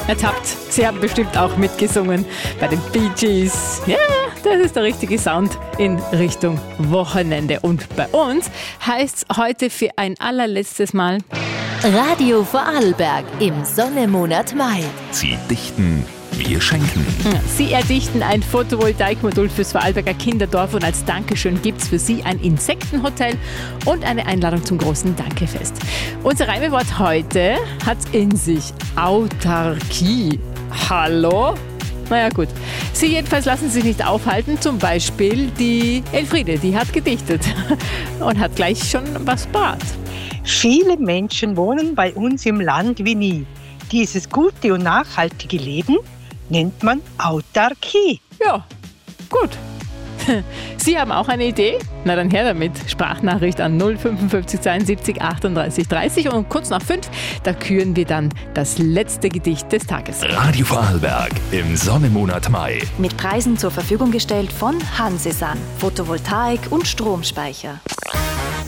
Ertappt. Sie haben bestimmt auch mitgesungen bei den Bee Gees. Ja, das ist der richtige Sound in Richtung Wochenende. Und bei uns heißt es heute für ein allerletztes Mal Radio Vorarlberg im Sonnemonat Mai. Sie dichten, wir schenken. Sie erdichten ein Photovoltaikmodul fürs Vorarlberger Kinderdorf und als Dankeschön gibt's für Sie ein Insektenhotel und eine Einladung zum großen Dankefest. Unser Reimewort heute hat in sich Autarkie. Hallo? Naja gut. Sie jedenfalls lassen sich nicht aufhalten. Zum Beispiel die Elfriede, die hat gedichtet und hat gleich schon was parat. Viele Menschen wohnen bei uns im Land wie nie. Dieses gute und nachhaltige Leben nennt man Autarkie. Ja, gut. Sie haben auch eine Idee? Na dann her damit. Sprachnachricht an 055 72 38 30 und kurz nach 5, da küren wir dann das letzte Gedicht des Tages. Radio Vorarlberg im Sonnemonat Mai. Mit Preisen zur Verfügung gestellt von Hansesan. Photovoltaik und Stromspeicher.